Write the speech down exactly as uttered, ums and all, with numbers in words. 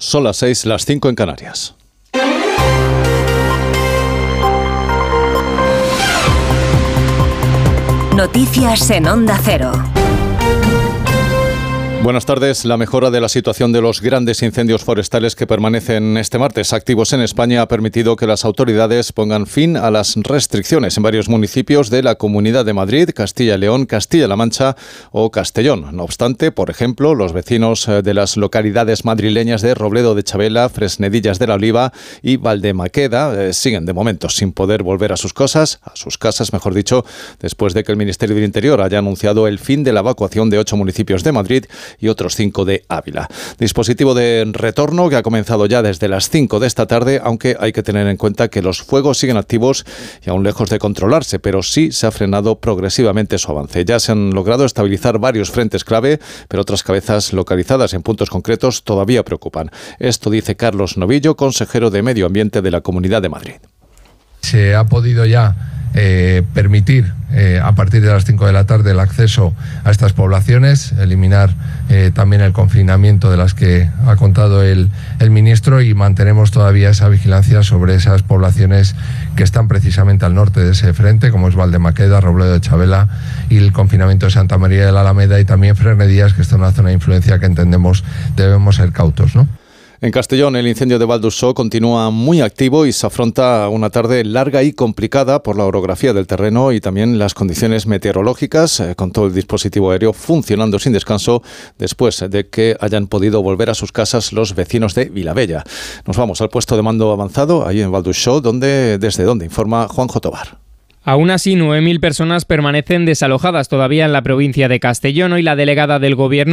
Son las seis, las cinco en Canarias. Noticias en Onda Cero. Buenas tardes. La mejora de la situación de los grandes incendios forestales que permanecen este martes activos en España ha permitido que las autoridades pongan fin a las restricciones en varios municipios de la Comunidad de Madrid, Castilla y León, Castilla-La Mancha o Castellón. No obstante, por ejemplo, los vecinos de las localidades madrileñas de Robledo de Chabela, Fresnedillas de la Oliva y Valdemaqueda eh, siguen de momento sin poder volver a sus casas, a sus casas, mejor dicho, después de que el Ministerio del Interior haya anunciado el fin de la evacuación de ocho municipios de Madrid y otros cinco de Ávila. Dispositivo de retorno que ha comenzado ya desde las cinco de esta tarde, aunque hay que tener en cuenta que los fuegos siguen activos y aún lejos de controlarse, pero sí se ha frenado progresivamente su avance. Ya se han logrado estabilizar varios frentes clave, pero otras cabezas localizadas en puntos concretos todavía preocupan. Esto dice Carlos Novillo, consejero de Medio Ambiente de la Comunidad de Madrid. Se ha podido ya eh, permitir eh, a partir de las cinco de la tarde el acceso a estas poblaciones, eliminar eh, también el confinamiento de las que ha contado el, el ministro, y mantenemos todavía esa vigilancia sobre esas poblaciones que están precisamente al norte de ese frente, como es Valdemaqueda, Robledo de Chabela y el confinamiento de Santa María de la Alameda, y también Fresnedillas, que está en una zona de influencia que entendemos debemos ser cautos, ¿no? En Castellón, el incendio de Val d'Uixó continúa muy activo y se afronta una tarde larga y complicada por la orografía del terreno y también las condiciones meteorológicas, eh, con todo el dispositivo aéreo funcionando sin descanso después de que hayan podido volver a sus casas los vecinos de Vilabella. Nos vamos al puesto de mando avanzado, ahí en Val d'Uixó, donde, desde donde informa Juanjo Tobar. Aún así, nueve mil personas permanecen desalojadas todavía en la provincia de Castellón. Hoy la delegada del Gobierno